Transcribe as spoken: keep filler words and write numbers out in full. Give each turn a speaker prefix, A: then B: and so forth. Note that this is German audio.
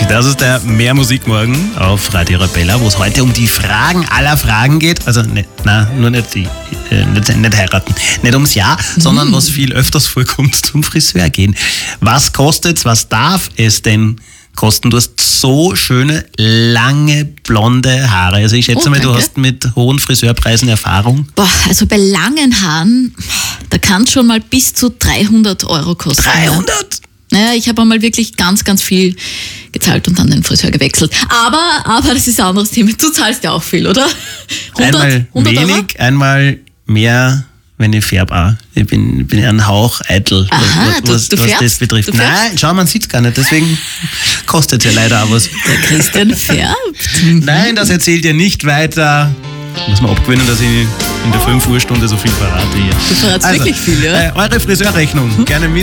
A: Das ist der Mehr Musik morgen auf Radio Arabella, wo es heute um die Fragen aller Fragen geht. Also nicht, nein, nur nicht, die, äh, nicht, nicht heiraten, nicht ums Jahr, mhm. sondern was viel öfters vorkommt, zum Friseur gehen. Was kostet's, was darf es denn kosten? Du hast so schöne, lange, blonde Haare. Also ich schätze
B: Oh,
A: mal, du
B: danke.
A: hast mit hohen Friseurpreisen Erfahrung.
B: Boah, also bei langen Haaren, da kann es schon mal bis zu dreihundert Euro kosten.
A: dreihundert?
B: Naja, ich habe einmal wirklich ganz, ganz viel gezahlt und dann den Friseur gewechselt. Aber, aber das ist ein anderes Thema. Du zahlst ja auch viel, oder? hundert,
A: Einmal
B: hundert
A: wenig,
B: Euro?
A: einmal mehr, wenn ich färbe auch. Ich bin, bin ein Hauch eitel,
B: Aha,
A: was,
B: du-
A: was,
B: du
A: was
B: färbst?
A: das betrifft.
B: Du färbst?
A: Nein, schau, man sieht es gar nicht, deswegen kostet es ja leider auch was.
B: Der Christian färbt.
A: Nein, das erzählt ihr nicht weiter. Muss man abgewöhnen, dass ich in der fünf Uhr Stunde so viel verrate hier.
B: Du verratst
A: Also,
B: wirklich viel, ja?
A: Äh, eure Friseurrechnung, gerne mit.